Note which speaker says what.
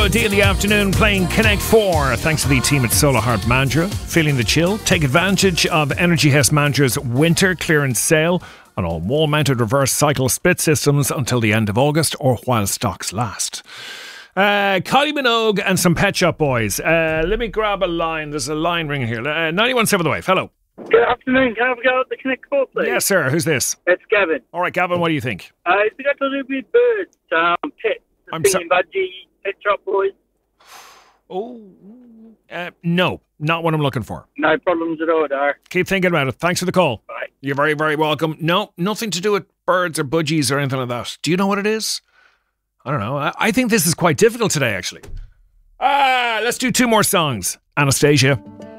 Speaker 1: D in the afternoon playing Connect 4 thanks to the team at Solar Heart Mandurah. Feeling the chill? Take advantage of Energy House Mandurah's winter clearance sale on all wall-mounted reverse cycle split systems until the end of August or while stocks last. Kylie Minogue and some Pet Shop Boys. Let me grab a line. There's a line ringing here. 91.7 The Wave. Hello.
Speaker 2: Good afternoon. Can I have a go at the Connect 4, please?
Speaker 1: Yes, sir. Who's this?
Speaker 2: It's Gavin.
Speaker 1: All right, Gavin, what do you think?
Speaker 2: It's got to do with birds, pets,
Speaker 1: I'm
Speaker 2: singing budgie, Pet Shop Boys.
Speaker 1: No, not what I'm looking for.
Speaker 2: No problems at all, there.
Speaker 1: Keep thinking about it. Thanks for the call.
Speaker 2: Bye.
Speaker 1: You're very, very welcome. No, nothing to do with birds or budgies or anything like that. Do you know what it is? I don't know. I think this is quite difficult today, actually. Let's do two more songs. Anastasia.